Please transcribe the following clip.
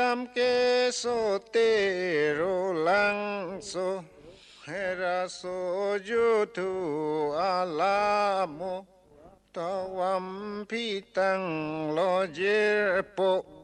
am ke so te ro lang so hera so ju tu alamo tawam pitang lo jer po